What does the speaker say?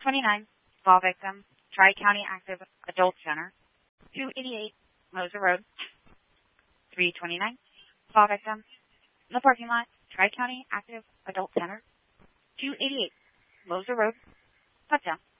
29, fall victim, Tri-County Active Adult Center. 288, Moser Road. 329, fall victim, in the parking lot, Tri-County Active Adult Center. 288, Moser Road, Pottstown.